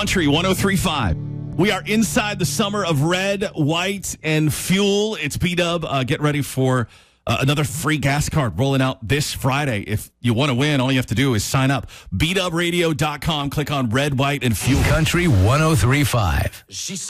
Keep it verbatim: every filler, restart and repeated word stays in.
Country one oh three point five. We are inside the summer of red, white, and fuel. It's B-Dub. Uh, get ready for uh, another free gas card rolling out this Friday. If you want to win, all you have to do is sign up. B dub radio dot com. Click on red, white, and fuel. Country one oh three point five. She said